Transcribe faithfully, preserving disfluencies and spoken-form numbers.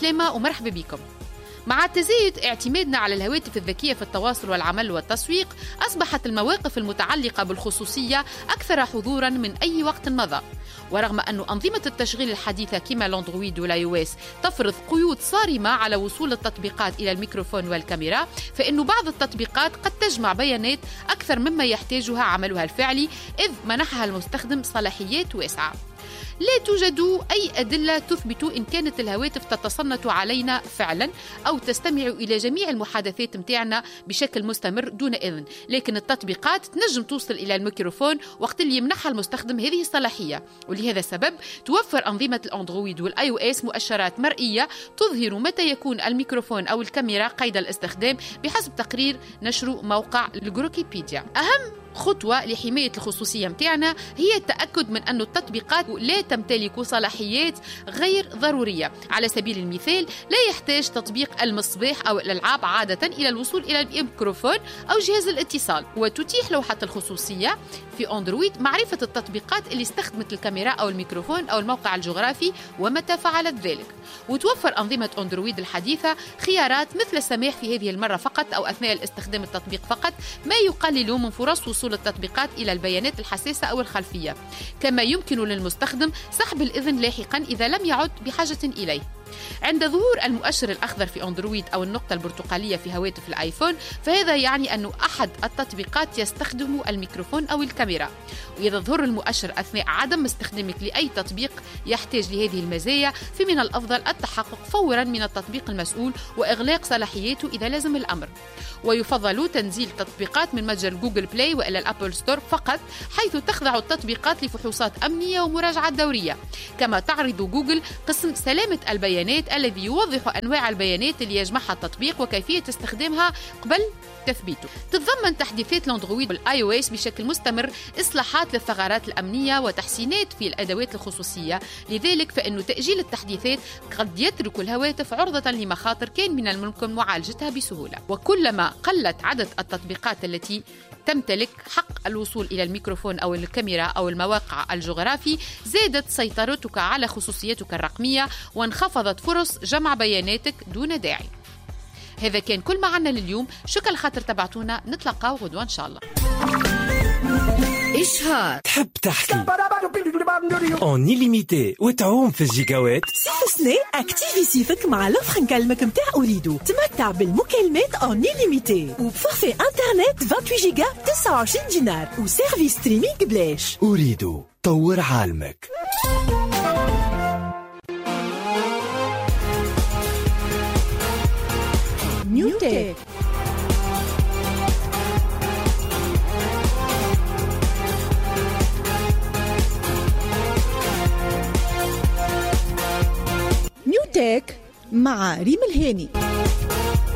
عسلامة ومرحبا بكم. مع تزايد اعتمادنا على الهواتف الذكية في التواصل والعمل والتسويق، أصبحت المواقف المتعلقة بالخصوصية أكثر حضوراً من أي وقت مضى. ورغم أن أنظمة التشغيل الحديثة كما الأندرويد والاي او اس تفرض قيود صارمة على وصول التطبيقات إلى الميكروفون والكاميرا، فإن بعض التطبيقات قد تجمع بيانات أكثر مما يحتاجها عملها الفعلي، إذ منحها المستخدم صلاحيات واسعة. لا توجد أي أدلة تثبت إن كانت الهواتف تتصنت علينا فعلا أو تستمع إلى جميع المحادثات متاعنا بشكل مستمر دون إذن، لكن التطبيقات تنجم توصل إلى الميكروفون وقت اللي يمنحها المستخدم هذه الصلاحية. ولهذا السبب توفر أنظمة الأندرويد والاي او اس مؤشرات مرئية تظهر متى يكون الميكروفون أو الكاميرا قيد الاستخدام، بحسب تقرير نشر موقع الجروكيبيديا. أهم خطوة لحماية الخصوصية متاعنا هي التأكد من أن التطبيقات لا تمتلك صلاحيات غير ضرورية. على سبيل المثال، لا يحتاج تطبيق المصباح أو الألعاب عادة إلى الوصول إلى الميكروفون أو جهاز الاتصال. وتتيح لوحة الخصوصية في أندرويد معرفة التطبيقات اللي استخدمت الكاميرا أو الميكروفون أو الموقع الجغرافي ومتى فعلت ذلك. وتوفر أنظمة أندرويد الحديثة خيارات مثل السماح في هذه المرة فقط أو أثناء الاستخدام التطبيق فقط، ما يقلل من فرص وصول التطبيقات إلى البيانات الحساسة أو الخلفية. كما يمكن للمستخدم سحب الإذن لاحقا إذا لم يعد بحاجة إليه. عند ظهور المؤشر الأخضر في أندرويد أو النقطة البرتقالية في هواتف الآيفون، فهذا يعني أن أحد التطبيقات يستخدم الميكروفون أو الكاميرا. وإذا ظهر المؤشر أثناء عدم استخدامك لأي تطبيق يحتاج لهذه المزايا، فمن الأفضل التحقق فورا من التطبيق المسؤول وإغلاق صلاحياته إذا لزم الأمر. ويفضل تنزيل تطبيقات من متجر جوجل بلاي وإلى الأبل ستور فقط، حيث تخضع التطبيقات لفحوصات أمنية ومراجعة دورية. كما تعرض جوجل قسم سلامة البيانات الذي يوضح أنواع البيانات اللي يجمعها التطبيق وكيفية استخدامها قبل تثبيته. تتضمن تحديثات الأندرويد والاي او اس بشكل مستمر إصلاحات للثغرات الأمنية وتحسينات في الأدوات الخصوصية، لذلك فإن تأجيل التحديثات قد يترك الهواتف عرضة لمخاطر كان من الممكن معالجتها بسهولة. وكلما قلت عدد التطبيقات التي تمتلك حق الوصول إلى الميكروفون أو الكاميرا أو المواقع الجغرافي، زادت سيطرتك على خصوصيتك الرقمية وانخفضت فرص جمع بياناتك دون داعي. هذا كان كل ما عنا لليوم. شكرا خاطر تبعتونا، نتلقى غدوة إن شاء الله. إشهار تحب تحكي اون إليميتي وتعوم في الجيجاوات؟ صيف سنة اكتيفي سيفك مع لوفر نكلمك متاع أريدو. تمتع بالمكالمات اون إليميتي وبفورفي انترنت ثمانية وعشرين جيجا تسعة وعشرين دينار وسيرفيس ستريمينغ بلاش. أريدو طور عالمك. نيوتك نيوتك مع ريم الهاني.